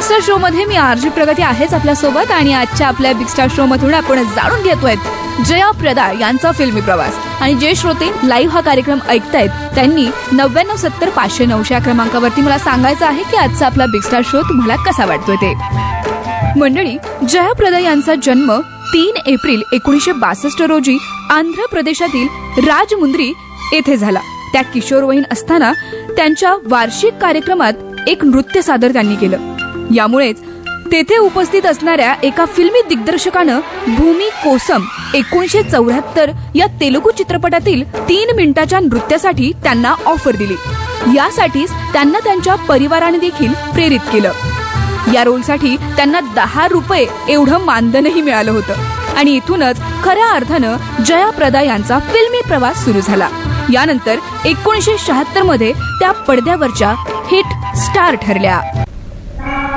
Star show मध्ये मी RG प्रगती आहेच आपल्या सोबत आणि आजच्या आपल्या बिग स्टार शो मधून आपण जाणून घेतोय जया प्रदा यांचा फिल्मी प्रवास. आणि जे श्रोते लाईव्ह हा कार्यक्रम ऐकतायत त्यांनी 9970-500-900 या क्रमांकावरती मला सांगायचं आहे की आजचा आपला बिग स्टार शो तुम्हाला कसा वाटतोय ते. मंडळी, जया प्रदा यांचा जन्म 3 एप्रिल 1962 रोजी आंध्र प्रदेशातील राजमुंद्री येथे झाला. त्या किशोरवयीन असताना त्यांच्या वार्षिक कार्यक्रमात एक नृत्य सादर त्यांनी केलं. यामुळेच तेथे उपस्थित असणाऱ्या एका फिल्मी दिग्दर्शकानं भूमी कोसम 1974 या तेलुगू चित्रपटातील 3 मिनिटाच्या नृत्यासाठी त्यांना ऑफर दिली. यासाठीच त्यांना त्यांच्या परिवाराने देखील प्रेरित केलं. या रोलसाठी त्यांना 10 रुपये एवढं मानधनही मिळालं होतं आणि इथूनच खऱ्या अर्थानं जया प्रदा यांचा फिल्मी प्रवास सुरू झाला. यानंतर 1976 मध्ये त्या पडद्यावरच्या हिट स्टार ठरल्या.